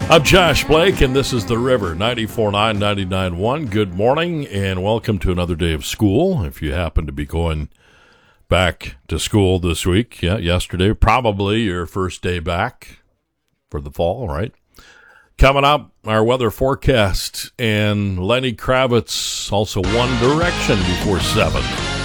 I'm Josh Blake, and this is The River, 94.9, 99.1. Good morning, and welcome to another day of school. If you happen to be going back to school this week, yesterday, probably your first day back for the fall, right? Coming up, our weather forecast, and Lenny Kravitz, also One Direction before 7.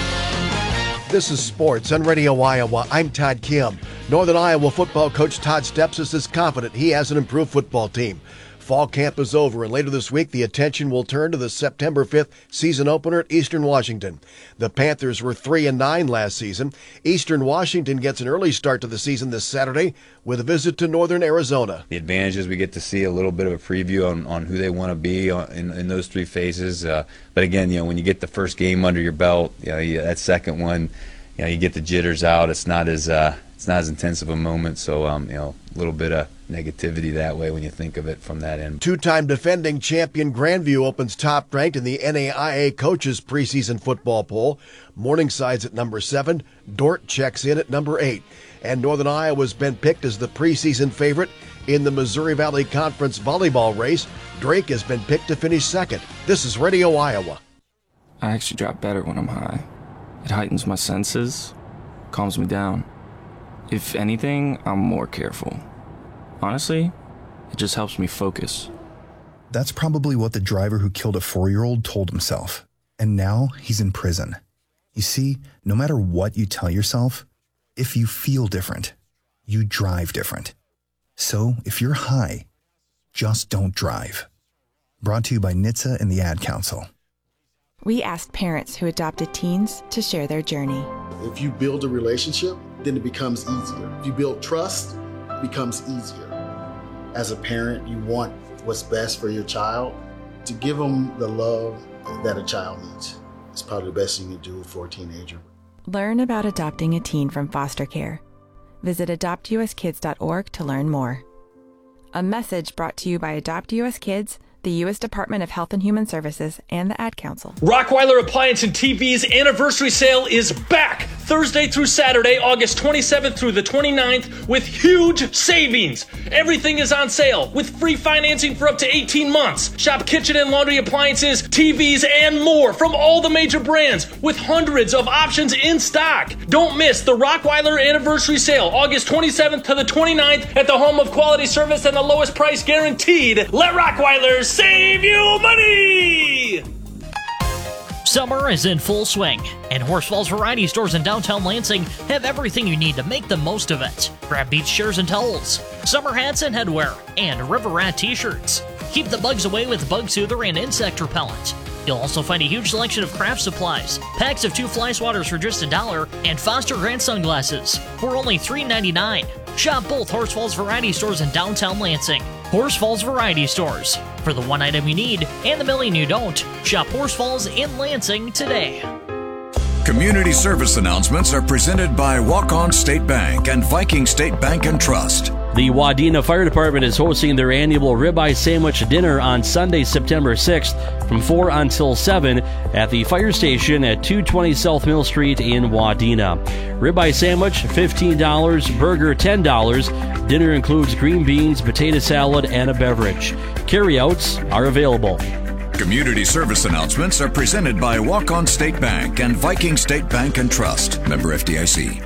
This is Sports on Radio Iowa. I'm Todd Kim. Northern Iowa football coach Todd Stepsis is confident he has an improved football team. Fall camp is over, and later this week, the attention will turn to the September 5th season opener at Eastern Washington. The Panthers were 3-9 last season. Eastern Washington gets an early start to the season this Saturday with a visit to Northern Arizona. The advantage is we get to see a little bit of a preview on who they want to be in those three phases. But again, when you get the first game under your belt, that second one, you get the jitters out. It's not as intense of a moment, so a little bit of negativity that way when you think of it from that end. Two-time defending champion Grandview opens top-ranked in the NAIA coaches preseason football poll. Morningside's at number 7. Dort checks in at number 8. And Northern Iowa's been picked as the preseason favorite in the Missouri Valley Conference volleyball race. Drake has been picked to finish second. This is Radio Iowa. I actually drop better when I'm high. It heightens my senses, calms me down. If anything, I'm more careful. Honestly, it just helps me focus. That's probably what the driver who killed a 4-year-old told himself. And now he's in prison. You see, no matter what you tell yourself, if you feel different, you drive different. So if you're high, just don't drive. Brought to you by NHTSA and the Ad Council. We asked parents who adopted teens to share their journey. If you build a relationship, then it becomes easier. If you build trust, it becomes easier. As a parent, you want what's best for your child. To give them the love that a child needs. It's probably the best thing you can do for a teenager. Learn about adopting a teen from foster care. Visit adoptuskids.org to learn more. A message brought to you by Adopt US Kids, the U.S. Department of Health and Human Services, and the Ad Council. Rockweiler Appliance and TV's anniversary sale is back Thursday through Saturday, August 27th through the 29th with huge savings. Everything is on sale with free financing for up to 18 months. Shop kitchen and laundry appliances, TVs, and more from all the major brands with hundreds of options in stock. Don't miss the Rockweiler anniversary sale, August 27th to the 29th at the home of quality service and the lowest price guaranteed. Let Rockweiler save you money! Summer is in full swing, and Horsfall's Variety Stores in downtown Lansing have everything you need to make the most of it. Grab beach chairs and towels, summer hats and headwear, and River Rat t-shirts. Keep the bugs away with Bug Soother and Insect Repellent. You'll also find a huge selection of craft supplies, packs of 2 fly swatters for just $1, and Foster Grant sunglasses for only $3.99. Shop both Horsfall's Variety Stores in downtown Lansing. Horsfall's Variety Stores. For the one item you need and the million you don't, shop Horsfall's in Lansing today. Community service announcements are presented by Walk-On State Bank and Viking State Bank and Trust. The Wadena Fire Department is hosting their annual ribeye sandwich dinner on Sunday, September 6th from 4 until 7 at the fire station at 220 South Mill Street in Wadena. Ribeye sandwich, $15, burger, $10. Dinner includes green beans, potato salad, and a beverage. Carryouts are available. Community service announcements are presented by Walk-On State Bank and Viking State Bank and Trust. Member FDIC.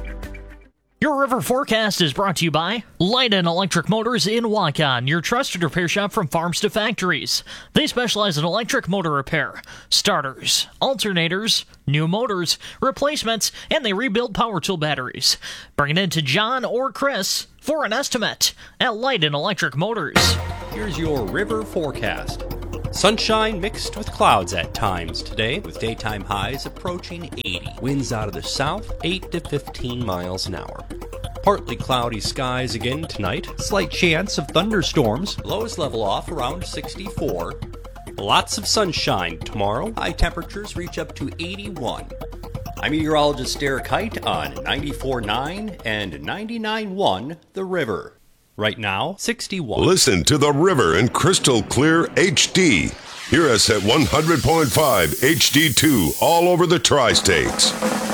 Your River Forecast is brought to you by Light and Electric Motors in Waukon, your trusted repair shop from farms to factories. They specialize in electric motor repair, starters, alternators, new motors, replacements, and they rebuild power tool batteries. Bring it in to John or Chris for an estimate at Light and Electric Motors. Here's your River Forecast. Sunshine mixed with clouds at times today, with daytime highs approaching 80. Winds out of the south, 8 to 15 miles an hour. Partly cloudy skies again tonight. Slight chance of thunderstorms. Lows level off around 64. Lots of sunshine tomorrow. High temperatures reach up to 81. I'm meteorologist Derek Height on 94.9 and 99.1 The River. Right now, 61. Listen to The River in crystal clear HD. Hear us at 100.5 HD2 all over the tri-states.